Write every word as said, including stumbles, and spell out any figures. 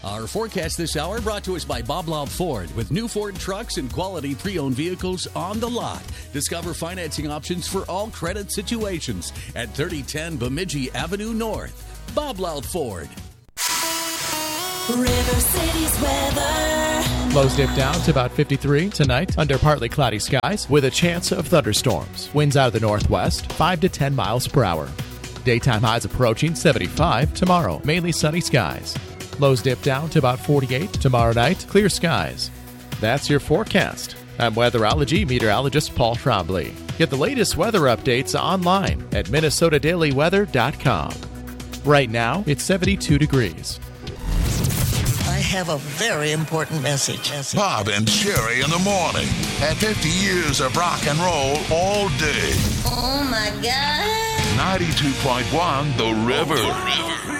Our forecast this hour brought to us by Bob Loud Ford with new Ford trucks and quality pre-owned vehicles on the lot. Discover financing options for all credit situations at thirty ten Bemidji Avenue North. Bob Loud Ford. River City's weather. Lows dip down to about fifty-three tonight under partly cloudy skies with a chance of thunderstorms. Winds out of the northwest, five to ten miles per hour. Daytime highs approaching seventy-five tomorrow. Mainly sunny skies. Lows dip down to about forty-eight tomorrow night. Clear skies. That's your forecast. I'm weatherology meteorologist Paul Trombley. Get the latest weather updates online at minnesota daily weather dot com. Right now, it's seventy-two degrees. I have a very important message. Bob and Sherry in the morning. At fifty years of rock and roll all day. Oh, my God. ninety-two point one The River. The River.